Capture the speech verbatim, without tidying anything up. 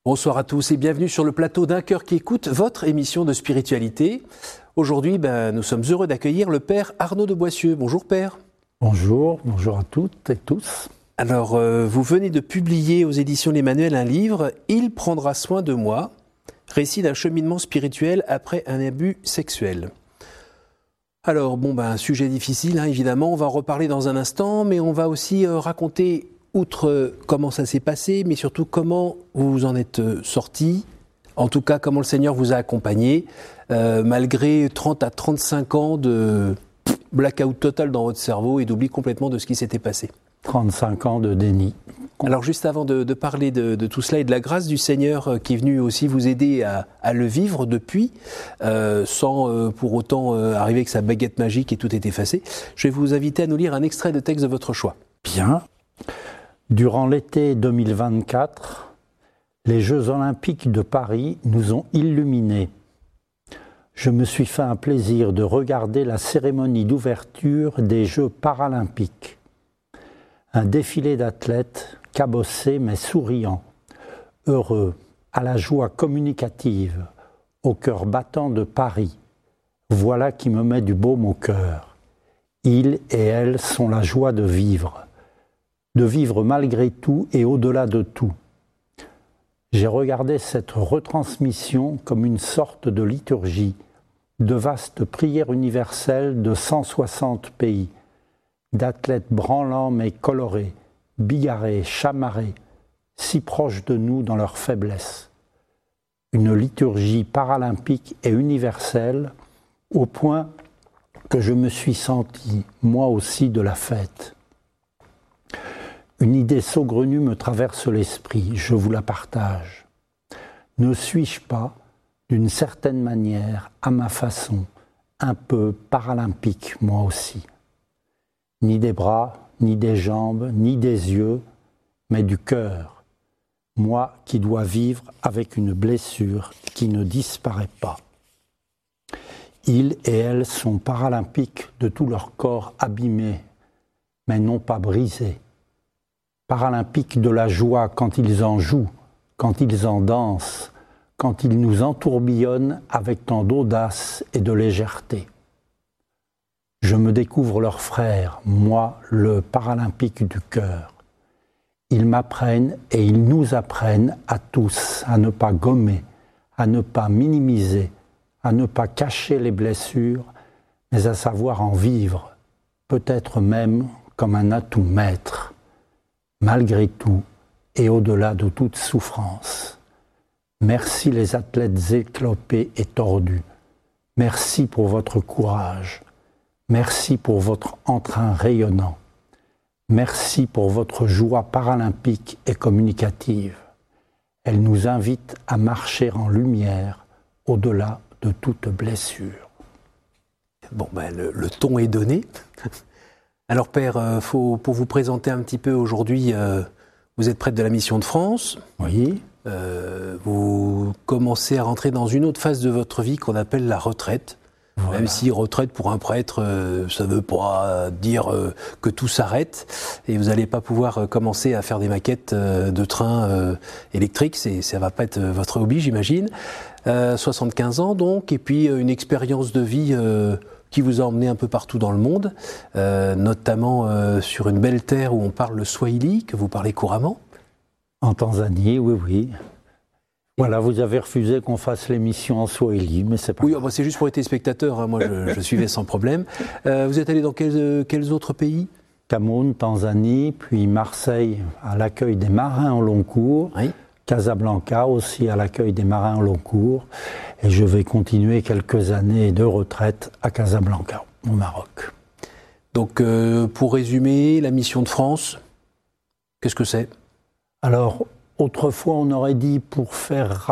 Bonsoir à tous et bienvenue sur le plateau d'Un Cœur qui écoute, votre émission de spiritualité. Aujourd'hui, ben, nous sommes heureux d'accueillir le Père Arnaud de Boissieu. Bonjour Père. Bonjour, bonjour à toutes et tous. Alors, euh, vous venez de publier aux éditions L'Emmanuel un livre, « Il prendra soin de moi », récit d'un cheminement spirituel après un abus sexuel. Alors, bon, ben, un sujet difficile, hein, évidemment, on va en reparler dans un instant, mais on va aussi euh, raconter, outre euh, comment ça s'est passé, mais surtout comment vous vous en êtes euh, sorti, en tout cas comment le Seigneur vous a accompagné, euh, malgré trente à trente-cinq ans de blackout total dans votre cerveau et d'oubli complètement de ce qui s'était passé. trente-cinq ans de déni. Alors juste avant de, de parler de, de tout cela et de la grâce du Seigneur euh, qui est venu aussi vous aider à, à le vivre depuis, euh, sans euh, pour autant euh, arriver avec sa baguette magique et tout est effacé, je vais vous inviter à nous lire un extrait de texte de votre choix. Bien. Durant l'été deux mille vingt-quatre, les Jeux Olympiques de Paris nous ont illuminés. Je me suis fait un plaisir de regarder la cérémonie d'ouverture des Jeux paralympiques. Un défilé d'athlètes cabossés mais souriants, heureux, à la joie communicative, au cœur battant de Paris. Voilà qui me met du baume au cœur. Ils et elles sont la joie de vivre, de vivre malgré tout et au-delà de tout. J'ai regardé cette retransmission comme une sorte de liturgie, de vaste prière universelle de cent soixante pays, d'athlètes branlants mais colorés, bigarrés, chamarrés, si proches de nous dans leur faiblesse. Une liturgie paralympique et universelle, au point que je me suis senti, moi aussi, de la fête. Une idée saugrenue me traverse l'esprit, je vous la partage. Ne suis-je pas, d'une certaine manière, à ma façon, un peu paralympique, moi aussi ? Ni des bras, ni des jambes, ni des yeux, mais du cœur. Moi qui dois vivre avec une blessure qui ne disparaît pas. Ils et elles sont paralympiques de tout leur corps abîmé, mais non pas brisé. Paralympiques de la joie quand ils en jouent, quand ils en dansent, quand ils nous entourbillonnent avec tant d'audace et de légèreté. Je me découvre leur frère, moi, le paralympique du cœur. Ils m'apprennent et ils nous apprennent à tous à ne pas gommer, à ne pas minimiser, à ne pas cacher les blessures, mais à savoir en vivre, peut-être même comme un atout maître, malgré tout et au-delà de toute souffrance. Merci les athlètes éclopés et tordus. Merci pour votre courage. Merci pour votre entrain rayonnant. Merci pour votre joie paralympique et communicative. Elle nous invite à marcher en lumière, au-delà de toute blessure. Bon, ben, le, le ton est donné. Alors Père, euh, faut, pour vous présenter un petit peu aujourd'hui, euh, vous êtes prêtre de la Mission de France. Oui. Euh, vous commencez à rentrer dans une autre phase de votre vie qu'on appelle la retraite. Voilà. Même si retraite pour un prêtre, euh, ça ne veut pas dire euh, que tout s'arrête et vous n'allez pas pouvoir euh, commencer à faire des maquettes euh, de trains euh, électriques, c'est, ça ne va pas être votre hobby, j'imagine. Euh, soixante-quinze ans donc, et puis euh, une expérience de vie euh, qui vous a emmené un peu partout dans le monde, euh, notamment euh, sur une belle terre où on parle le swahili, que vous parlez couramment. En Tanzanie, oui, oui. Voilà, vous avez refusé qu'on fasse l'émission en swahili, mais c'est pas Oui, grave. bah c'est juste pour être spectateur, hein. Moi je, je suivais sans problème. Euh, vous êtes allé dans quels, quels autres pays ? Cameroun, Tanzanie, puis Marseille à l'accueil des marins en long cours, oui. Casablanca aussi à l'accueil des marins en long cours, et je vais continuer quelques années de retraite à Casablanca, au Maroc. Donc euh, pour résumer, la Mission de France, qu'est-ce que c'est ? Alors, autrefois on aurait dit pour faire